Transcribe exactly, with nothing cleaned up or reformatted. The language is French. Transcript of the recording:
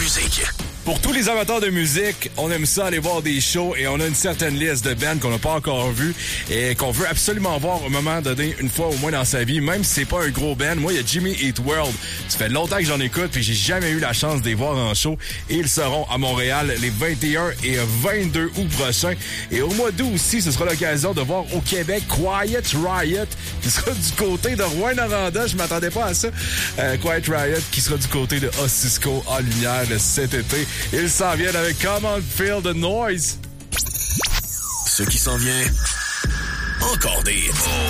musique. Pour tous les amateurs de musique, on aime ça aller voir des shows et on a une certaine liste de bands qu'on n'a pas encore vues et qu'on veut absolument voir au moment donné, une fois au moins dans sa vie, même si c'est pas un gros band. Moi, il y a Jimmy Eat World. Ça fait longtemps que j'en écoute puis j'ai jamais eu la chance de les voir en show et ils seront à Montréal les vingt et un et vingt-deux août prochains. Et au mois d'août aussi, ce sera l'occasion de voir au Québec Quiet Riot qui sera du côté de Rouyn-Noranda. Je m'attendais pas à ça. Euh, Quiet Riot qui sera du côté de Osisco en lumière cet été. Ils s'en viennent avec Come On Feel the Noise. Ce qui s'en vient, encore des...